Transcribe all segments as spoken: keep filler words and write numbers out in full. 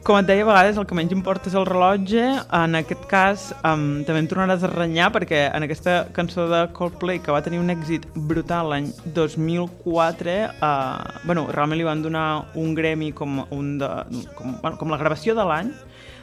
Com et deia, a vegades el que menys importa és el rellotge. En aquest cas, um, també em tornaràs a renyar perquè en aquesta cançó de Coldplay, que va tenir un èxit brutal l'any dos mil quatre, uh, bueno, realment li van donar un Grammy com, un de, com, bueno, com la gravació de l'any.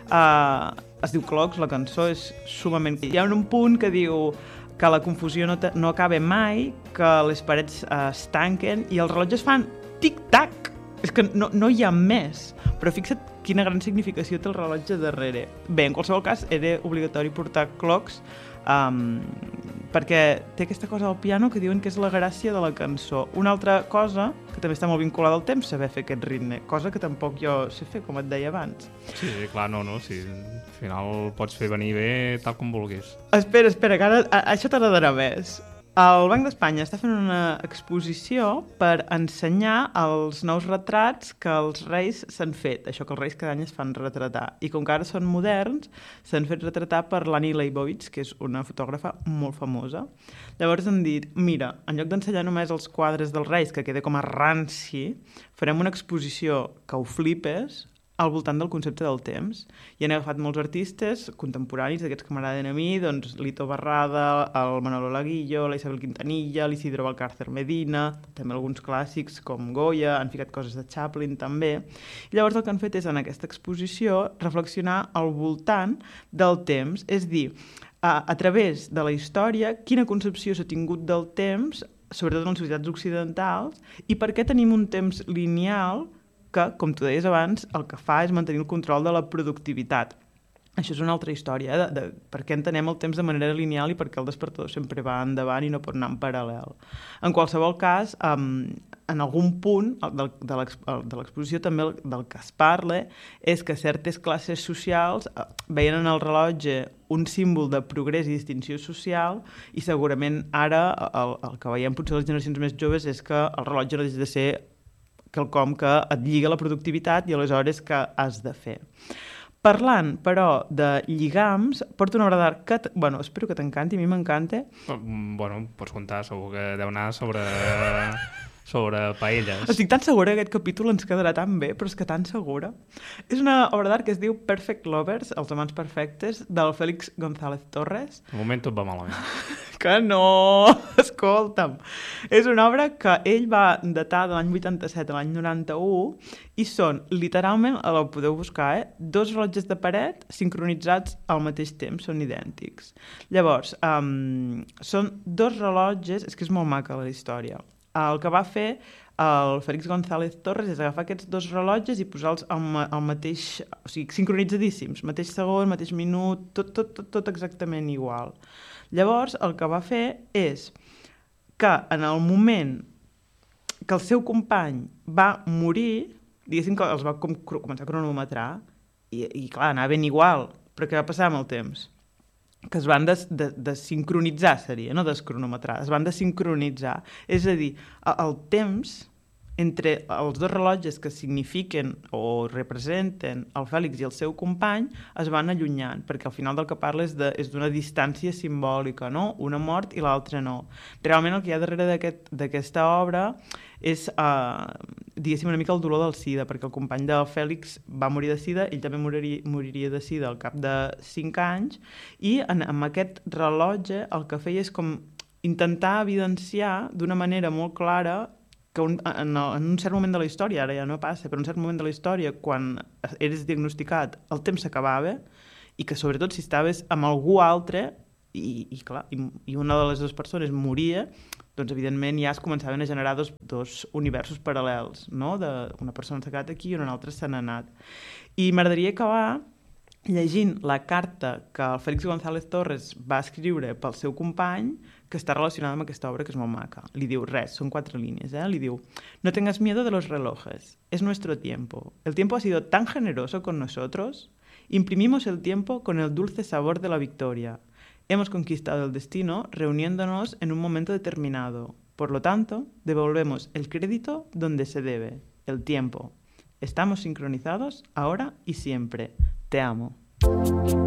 Uh, es diu Clocks, la cançó és sumament... Hi ha un punt que diu que la confusió no, te, no acaba mai, que les parets uh, es tanquen i els rellotges fan tic-tac. És que no, no hi ha més. Però fixa't quina gran significació té el rellotge darrere. Bé, en qualsevol cas, era obligatori portar clocks um, perquè té aquesta cosa al piano que diuen que és la gràcia de la cançó. Una altra cosa, que també està molt vinculada al temps, saber fer aquest ritme, cosa que tampoc jo sé fer, com et deia abans. Sí, clar, no, no, sí. Al final pots fer venir bé tal com vulguis. Espera, espera, que ara a, això t'agradarà més. El Banc d'Espanya està fent una exposició per ensenyar els nous retrats que els reis s'han fet. Això que els reis cada any es fan retratar. I com que ara són moderns, s'han fet retratar per l'Annie Leibovitz, que és una fotògrafa molt famosa. Llavors han dit, mira, en lloc d'ensenyar només els quadres dels reis, que queda com a ranci, farem una exposició que ho flipes al voltant del concepte del temps. I han agafat molts artistes contemporanis, d'aquests que m'agraden a mi, doncs Lito Barrada, el Manolo Laguillo, la Isabel Quintanilla, l'Isidro Valcárcer Medina, també alguns clàssics com Goya, han ficat coses de Chaplin també. I llavors el que han fet és, en aquesta exposició, reflexionar al voltant del temps, és dir, a, a través de la història, quina concepció s'ha tingut del temps, sobretot en les societats occidentals, i per què tenim un temps lineal que, com tu deies abans, el que fa és mantenir el control de la productivitat. Això és una altra història, eh? de, de per què entenem el temps de manera lineal i per què el despertador sempre va endavant i no pot anar en paral·lel. En qualsevol cas, um, en algun punt de, de l'exposició també del que es parla és que certes classes socials veien en el rellotge un símbol de progrés i distinció social i segurament ara el, el que veiem potser les generacions més joves és que el rellotge no deixa de ser quelcom que et lliga la productivitat i aleshores què has de fer. Parlant, però, de lligams, porto una obra d'art que, bueno, espero que t'encanti, a mi m'encanta. Bueno, pots contar, segur que deu anar sobre... sobre paelles. Estic tan segura que aquest capítol ens quedarà tan bé, però és que tan segura. És una obra d'art que es diu Perfect Lovers, els amants perfectes, del Félix González Torres. De moment tot va malament. Que no! Escolta'm! És una obra que ell va datar de l'any vuitanta-set a l'any noranta-u i són, literalment, la podeu buscar, eh? Dos rellotges de paret sincronitzats al mateix temps, són idèntics. Llavors, um, són dos rellotges... És que és molt maca la història. El que va fer el Félix González Torres és agafar aquests dos rellotges i posar-los al, al mateix... O sigui, sincronitzadíssims, mateix segon, mateix minut, tot, tot, tot, tot exactament igual. Llavors, el que va fer és que en el moment que el seu company va morir, diguéssim que els va com, començar a cronometrar i, i clar, anaven igual, però què va passar amb el temps? Que es van des, de, desincronitzar, seria, no descronometrar, es van desincronitzar. És a dir, el temps entre els dos rellotges que signifiquen o representen el Fèlix i el seu company es van allunyant, perquè al final del que parla és de, és d'una distància simbòlica, no? Una mort i l'altra no. Realment el que hi ha darrere d'aquest, d'aquesta obra és, eh, diguéssim, una mica el dolor del sida, perquè el company del Fèlix va morir de sida, ell també moriria, moriria de sida al cap de cinc anys, i en, amb aquest rellotge el que feia és com intentar evidenciar d'una manera molt clara que un, en, en un cert moment de la història, ara ja no passa, però en un cert moment de la història, quan eres diagnosticat, el temps s'acabava, i que sobretot si estaves amb algú altre, i, i clar, i, i una de les dues persones moria, doncs evidentment ja es començaven a generar dos, dos universos paral·lels, no? De, una persona s'ha quedat aquí i una altra se n'ha anat. I m'agradaria acabar llegint la carta que el Félix González Torres va escriure pel seu company, que està relacionada amb aquesta obra, que és molt maca. Li diu res, són quatre línies, eh? Li diu: no tengas miedo de los relojes, es nuestro tiempo. El tiempo ha sido tan generoso con nosotros, imprimimos el tiempo con el dulce sabor de la victoria. Hemos conquistado el destino reuniéndonos en un momento determinado. Por lo tanto, devolvemos el crédito donde se debe, el tiempo. Estamos sincronizados ahora y siempre. Te amo.